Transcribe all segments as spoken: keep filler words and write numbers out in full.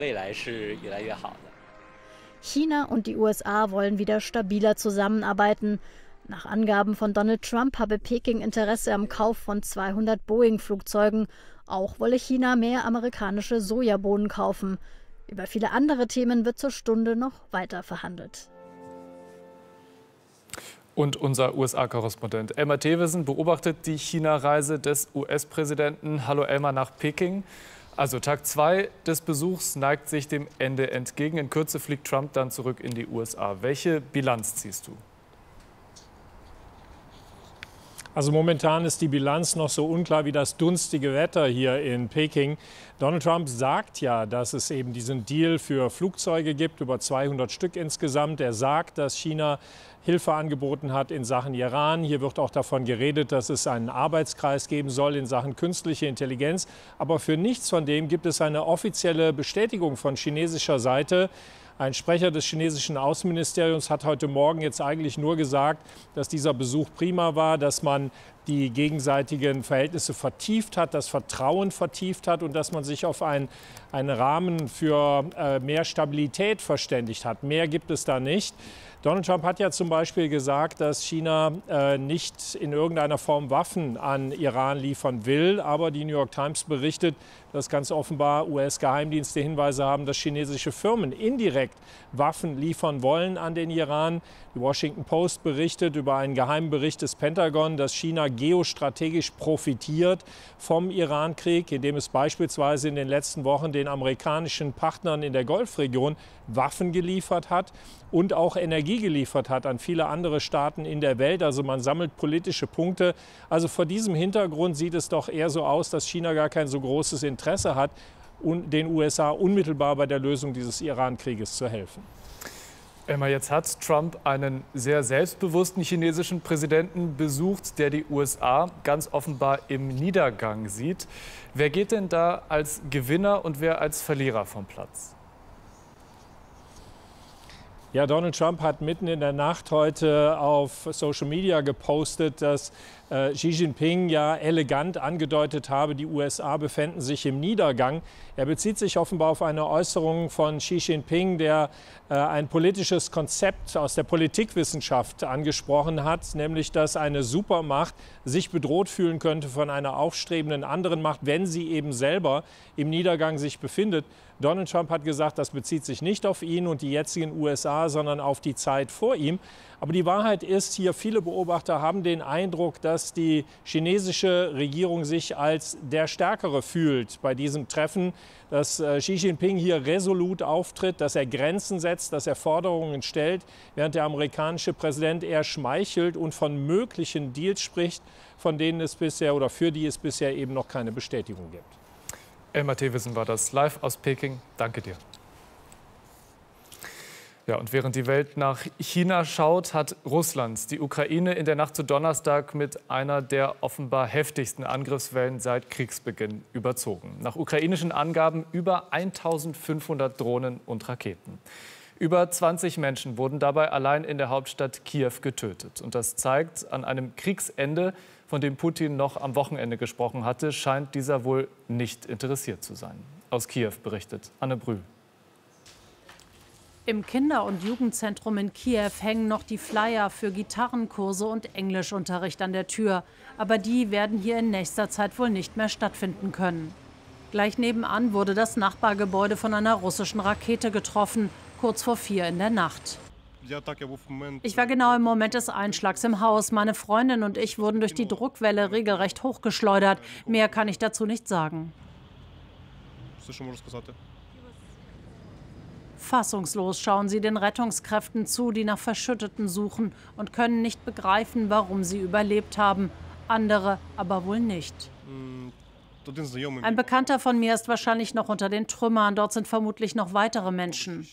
China und die U S A wollen wieder stabiler zusammenarbeiten. Nach Angaben von Donald Trump habe Peking Interesse am Kauf von zweihundert Boeing-Flugzeugen. Auch wolle China mehr amerikanische Sojabohnen kaufen. Über viele andere Themen wird zur Stunde noch weiter verhandelt. Und unser U S A-Korrespondent Elmar Thewissen beobachtet die China-Reise des U S-Präsidenten. Hallo Elmar nach Peking. Also Tag zwei des Besuchs neigt sich dem Ende entgegen. In Kürze fliegt Trump dann zurück in die U S A. Welche Bilanz ziehst du? Also momentan ist die Bilanz noch so unklar wie das dunstige Wetter hier in Peking. Donald Trump sagt ja, dass es eben diesen Deal für Flugzeuge gibt, über zweihundert Stück insgesamt. Er sagt, dass China Hilfe angeboten hat in Sachen Iran. Hier wird auch davon geredet, dass es einen Arbeitskreis geben soll in Sachen künstliche Intelligenz. Aber für nichts von dem gibt es eine offizielle Bestätigung von chinesischer Seite. Ein Sprecher des chinesischen Außenministeriums hat heute Morgen jetzt eigentlich nur gesagt, dass dieser Besuch prima war, dass man die gegenseitigen Verhältnisse vertieft hat, das Vertrauen vertieft hat und dass man sich auf ein, einen Rahmen für äh, mehr Stabilität verständigt hat. Mehr gibt es da nicht. Donald Trump hat ja zum Beispiel gesagt, dass China äh, nicht in irgendeiner Form Waffen an Iran liefern will. Aber die New York Times berichtet, dass ganz offenbar U S-Geheimdienste Hinweise haben, dass chinesische Firmen indirekt Waffen liefern wollen an den Iran. Die Washington Post berichtet über einen geheimen Bericht des Pentagon, dass China geostrategisch profitiert vom Iran-Krieg, indem es beispielsweise in den letzten Wochen den amerikanischen Partnern in der Golfregion Waffen geliefert hat und auch Energie geliefert hat an viele andere Staaten in der Welt. Also man sammelt politische Punkte. Also vor diesem Hintergrund sieht es doch eher so aus, dass China gar kein so großes Interesse hat, den U S A unmittelbar bei der Lösung dieses Iran-Krieges zu helfen. Elmar, jetzt hat Trump einen sehr selbstbewussten chinesischen Präsidenten besucht, der die U S A ganz offenbar im Niedergang sieht. Wer geht denn da als Gewinner und wer als Verlierer vom Platz? Ja, Donald Trump hat mitten in der Nacht heute auf Social Media gepostet, dass äh, Xi Jinping ja elegant angedeutet habe, die U S A befänden sich im Niedergang. Er bezieht sich offenbar auf eine Äußerung von Xi Jinping, der äh, ein politisches Konzept aus der Politikwissenschaft angesprochen hat, nämlich dass eine Supermacht sich bedroht fühlen könnte von einer aufstrebenden anderen Macht, wenn sie eben selber im Niedergang sich befindet. Donald Trump hat gesagt, das bezieht sich nicht auf ihn und die jetzigen U S A, sondern auf die Zeit vor ihm. Aber die Wahrheit ist hier, viele Beobachter haben den Eindruck, dass die chinesische Regierung sich als der Stärkere fühlt bei diesem Treffen, dass äh, Xi Jinping hier resolut auftritt, dass er Grenzen setzt, dass er Forderungen stellt, während der amerikanische Präsident eher schmeichelt und von möglichen Deals spricht, von denen es bisher oder für die es bisher eben noch keine Bestätigung gibt. Elmar Thewissen war das live aus Peking. Danke dir. Ja, und während die Welt nach China schaut, hat Russland die Ukraine in der Nacht zu Donnerstag mit einer der offenbar heftigsten Angriffswellen seit Kriegsbeginn überzogen. Nach ukrainischen Angaben über eintausendfünfhundert Drohnen und Raketen. Über zwanzig Menschen wurden dabei allein in der Hauptstadt Kiew getötet. Und das zeigt, an einem Kriegsende, von dem Putin noch am Wochenende gesprochen hatte, scheint dieser wohl nicht interessiert zu sein. Aus Kiew berichtet Anne Brühl. Im Kinder- und Jugendzentrum in Kiew hängen noch die Flyer für Gitarrenkurse und Englischunterricht an der Tür. Aber die werden hier in nächster Zeit wohl nicht mehr stattfinden können. Gleich nebenan wurde das Nachbargebäude von einer russischen Rakete getroffen, kurz vor vier in der Nacht. Ich war genau im Moment des Einschlags im Haus. Meine Freundin und ich wurden durch die Druckwelle regelrecht hochgeschleudert. Mehr kann ich dazu nicht sagen. Fassungslos schauen sie den Rettungskräften zu, die nach Verschütteten suchen und können nicht begreifen, warum sie überlebt haben. Andere aber wohl nicht. Ein Bekannter von mir ist wahrscheinlich noch unter den Trümmern. Dort sind vermutlich noch weitere Menschen.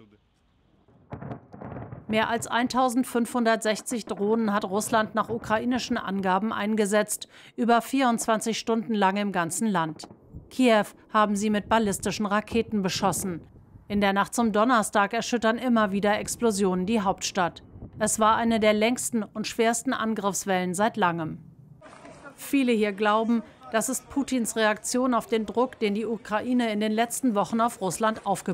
Mehr als eintausendfünfhundertsechzig Drohnen hat Russland nach ukrainischen Angaben eingesetzt, über vierundzwanzig Stunden lang im ganzen Land. Kiew haben sie mit ballistischen Raketen beschossen. In der Nacht zum Donnerstag erschüttern immer wieder Explosionen die Hauptstadt. Es war eine der längsten und schwersten Angriffswellen seit langem. Viele hier glauben, das ist Putins Reaktion auf den Druck, den die Ukraine in den letzten Wochen auf Russland aufgebaut hat.